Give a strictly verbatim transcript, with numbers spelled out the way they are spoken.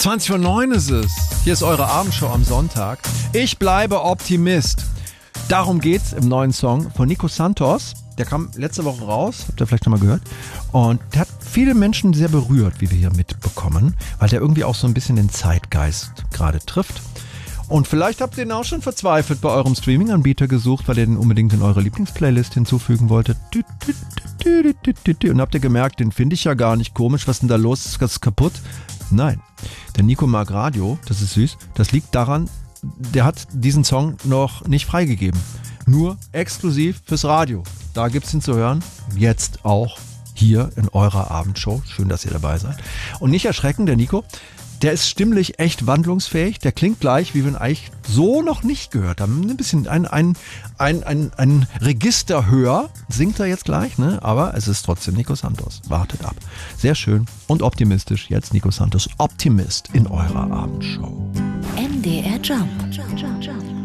zwanzig vor neun ist es. Hier ist eure Abendshow am Sonntag. Ich bleibe Optimist. Darum geht's im neuen Song von Nico Santos. Der kam letzte Woche raus, habt ihr vielleicht schon mal gehört. Und der hat viele Menschen sehr berührt, wie wir hier mitbekommen, weil der irgendwie auch so ein bisschen den Zeitgeist gerade trifft. Und vielleicht habt ihr ihn auch schon verzweifelt bei eurem Streaming-Anbieter gesucht, weil ihr den unbedingt in eure Lieblingsplaylist hinzufügen wolltet. Und habt ihr gemerkt, den finde ich ja gar nicht komisch. Was ist denn da los? Ist das kaputt? Nein. Der Nico mag Radio, das ist süß. Das liegt daran, der hat diesen Song noch nicht freigegeben. Nur exklusiv fürs Radio. Da gibt's ihn zu hören. Jetzt auch hier in eurer Abendshow. Schön, dass ihr dabei seid. Und nicht erschrecken, der Nico, der ist stimmlich echt wandlungsfähig. Der klingt gleich, wie wir ihn eigentlich so noch nicht gehört haben. Ein bisschen ein, ein, ein, ein, ein Register höher singt er jetzt gleich, ne? Aber es ist trotzdem Nico Santos. Wartet ab. Sehr schön und optimistisch. Jetzt Nico Santos, Optimist in eurer Abendshow. M D R Jump. Jump, Jump, Jump.